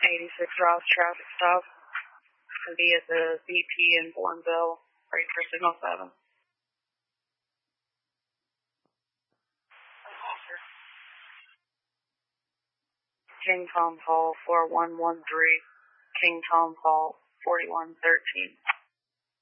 86 Ross traffic stop. I'll be at the BP in Bourneville, right for signal 7. King Tom Hall 4113, King Tom Hall 4113.